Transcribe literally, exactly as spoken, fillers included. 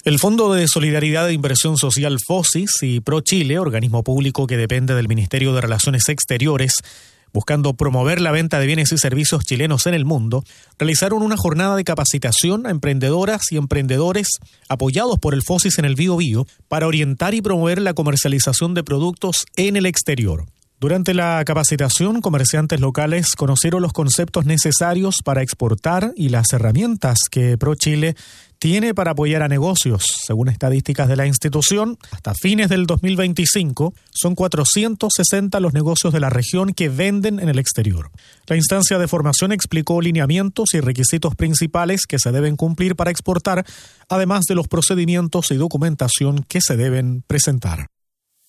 El Fondo de Solidaridad e Inversión Social FOSIS y ProChile, organismo público que depende del Ministerio de Relaciones Exteriores, buscando promover la venta de bienes y servicios chilenos en el mundo, realizaron una jornada de capacitación a emprendedoras y emprendedores apoyados por el FOSIS en el Biobío para orientar y promover la comercialización de productos en el exterior. Durante la capacitación, comerciantes locales conocieron los conceptos necesarios para exportar y las herramientas que ProChile tiene para apoyar a negocios. Según estadísticas de la institución, hasta fines del dos mil veinticinco son cuatrocientos sesenta los negocios de la región que venden en el exterior. La instancia de formación explicó lineamientos y requisitos principales que se deben cumplir para exportar, además de los procedimientos y documentación que se deben presentar.